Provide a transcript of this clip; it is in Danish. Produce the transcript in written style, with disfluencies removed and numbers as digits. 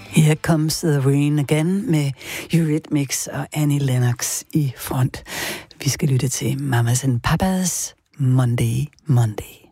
Here Comes the Rain Again med Eurythmics og Annie Lennox i front. Vi skal lytte til Mamas and Papas Monday, Monday.